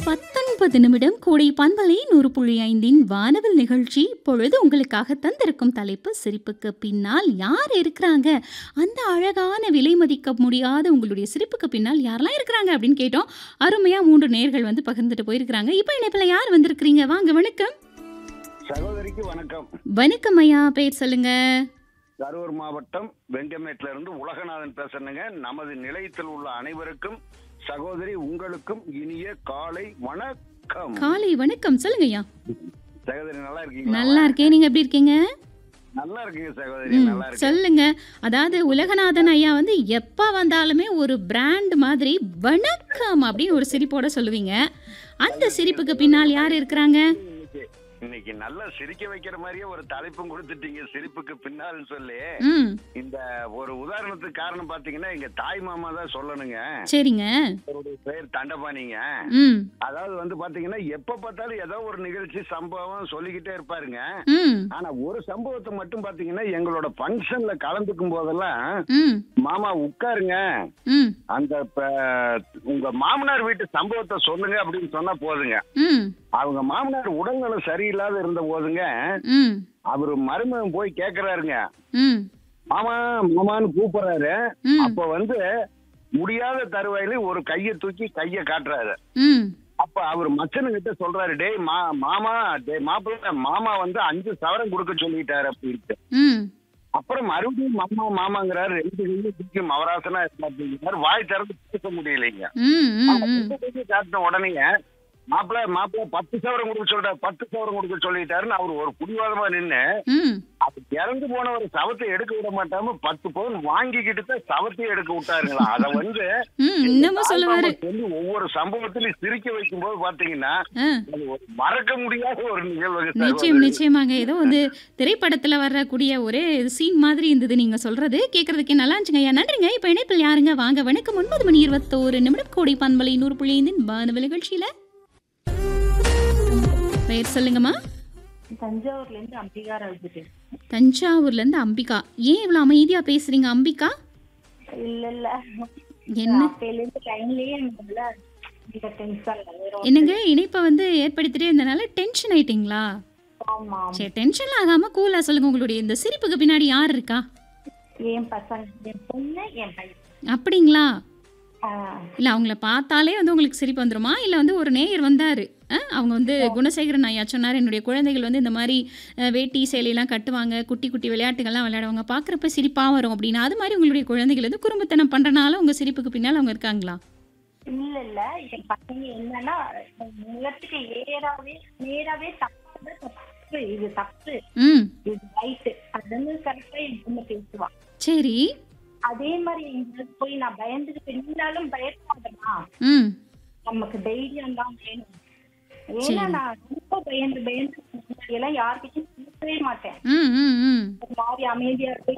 19 கோடை பண்பலை 100.5 வானவில் நிகழ்ச்சி இப்பொழுது உங்களுக்காக தந்திருக்கும் தலைப்பு சிரிப்புக்கு பின்னால் யார் இருக்கிறாங்க, அந்த அழகான விலை மதிக்க முடியாத உங்களுடைய சிரிப்புக்கு பின்னால் யாரெல்லாம் இருக்கிறாங்க அப்படின்னு கேட்டோம். அருமையா 3 நேயர்கள் வந்து பகிர்ந்துட்டு போயிருக்கிறாங்க. இப்போ இணைப்பில் யார் வந்திருக்கிறீங்க? வாங்க. வணக்கம். சகோதரிக்கு வணக்கம். வணக்கம் ஐயா, பேர் சொல்லுங்க. கரூர் மாவட்டம் வெங்கமேட்ல இருந்து உலகநாதன் பேசுறேங்க. நமது நிலையத்தில் உள்ள அனைவருக்கும் சகோதரி உங்களுக்கும் இனிய காலை வணக்கம். காலை வணக்கம். சொல்லுங்க ஐயா. சகோதரி நல்லா இருக்கீங்களா? நல்லா இருக்கேன். நீங்க எப்படி இருக்கீங்க? நல்லா இருக்கீங்க சகோதரி, நல்லா இருக்கேன். சொல்லுங்க. அதாவது உலகநாதன் ஐயா வந்து எப்ப வந்தாலுமே ஒரு பிராண்ட் மாதிரி வணக்கம் அப்படின்னு ஒரு சிரிப்போட சொல்லுவீங்க. அந்த சிரிப்புக்கு பின்னால் யார் இருக்கிறாங்க? இன்னைக்கு நல்லா சிரிக்க வைக்கிற மாதிரியே ஒரு தலைப்பும் கொடுத்துட்டீங்க, சிரிப்புக்கு பின்னால் சொல்லி. இந்த ஒரு உதாரணத்துக்கு காரணம் பாத்தீங்கன்னா எங்க தாய் மாமா தான் சொல்லணுங்க. சரிங்க. அவருடைய பெயர் தண்டபாணிங்க. அதாவது வந்து பாத்தீங்கன்னா எப்ப பார்த்தாலும் ஏதோ ஒரு நிகழ்ச்சி சம்பவம் சொல்லிக்கிட்டே இருப்பாருங்க. ஆனா ஒரு சம்பவத்தை மட்டும் பாத்தீங்கன்னா எங்களோட பங்கன்ல கலந்துக்கும் போதெல்லாம், மாமா உட்காருங்க, அந்த உங்க மாமனார் வீட்டு சம்பவத்தை சொல்லுங்க அப்படின்னு சொன்னா போதுங்க. அவங்க மாமனார் உடல்நலம் சரியில்லாத இருந்த போதுங்க, அவரு மருமகன் போய் கேக்குறாருங்க, மாமா மாமான்னு கூப்பிடுறாரு. அப்ப வந்து முடியாத தருவாயில ஒரு கைய தூக்கி கைய காட்டுறாரு. அப்ப அவர் மச்சனு கிட்ட சொல்றாரு, டேய் மாமா, டே மாப்பிள்ள, மாமா வந்து 5 சவரம் கொடுக்க சொல்லிட்டாரு அப்படின்ட்டு. அப்புறம் மறுபடியும் மாமா மாமாங்கிறாரு. 2 கையும் தூக்கி மவராசனா அப்படிங்கிறாரு. வாய் திறந்து பேச முடியலைங்க. காட்டின உடனே மாப்பிள்ள 10 சவரம் கொடுக்க சொல்லிட்டாரு, 10 சவரம் கொடுக்க சொல்லிட்டாருன்னு அவரு ஒரு புடிவாதமா நின்னு, அது இறந்து போன ஒரு சவத்தை எடுக்க விட மாட்டாம 10 பவுன் வாங்கிக்கிட்டு தான் சவத்தையே எடுக்க விட்டாருங்களா. அத வந்து சொல்லி ஒவ்வொரு சம்பவத்திலையும் சிரிக்க வைக்கும் போது பாத்தீங்கன்னா அது ஒரு மறக்க முடியாத ஒரு நிகழ்வு. நிச்சயமாங்க. ஏதோ வந்து திரைப்படத்துல வரக்கூடிய ஒரே சீன் மாதிரி இருந்தது நீங்க சொல்றது. கேட்கறதுக்கே நல்லா இருந்துச்சுங்க ஐயா. நன்றிங்க. இப்ப இணைப்பில் யாருங்க? வாங்க. வணக்கம். 9:21 கோடை பண்பலை 100.5 வானவில் நிகழ்ச்சியில பெயர் சொல்லுங்கம்மா. தஞ்சாவூர்ல இருந்து அம்பிகா ராஜு. தஞ்சாவூர்ல இருந்து அம்பிகா. ஏன் இவ்வளவு அமைதியா பேசுறீங்க அம்பிகா? இல்ல என்ன என்னங்க இணைப்பை வந்து ஏற்படுத்திட்டே இருந்தனால டென்ஷன் ஆயிட்டீங்களா? சரி, டென்ஷன் ஆகாம கூலா சொல்லுங்க. உங்களுடைய இந்த சிரிப்புக்கு பின்னாடி யார் இருக்கா? என் பசங்க, என் பொண்ணு, என் பையன். அப்படிங்களா? இல்ல அவங்கள பார்த்தாலே வந்து உங்களுக்கு சிரிப்பு வந்துருமா? இல்ல வந்து ஒரு நேயர் வந்தாரு, அவங்க வந்து குணசேகரன் ஐயா சொன்னார், என்னுடைய குழந்தைகள் வந்து இந்த மாதிரி வேட்டி சேலையெல்லாம் கட்டுவாங்க, குட்டி குட்டி விளையாட்டுகள்லாம் விளையாடுவாங்க, பார்க்குறப்ப சிரிப்பாக வரும் அப்படின்னு. அது மாதிரி உங்களுடைய குழந்தைகள் வந்து குறும்புத்தனம் பண்ணுறனால உங்கள் சிரிப்புக்கு பின்னால் அவங்க இருக்காங்களா? இல்ல என் பசங்க என்னன்னா நிலத்துக்கு நேராவே தப்பு, இது தப்பு, இது ரைட்டு, அது வந்து கரெக்டா என் பொண்ணு பேசுவா. சரி. அதே மாதிரி எங்களுக்கு போய் நான் பயந்துட்டு இருந்தாலும் பயப்படாதமா, நமக்கு தைரியம் தான் வேணும். ஏன்னா நான் ரொம்ப பயந்து எல்லாம் யார்கிட்டயும் பேசவே மாட்டேன். ஒரு மாதிரி அமைதியா இருக்கு.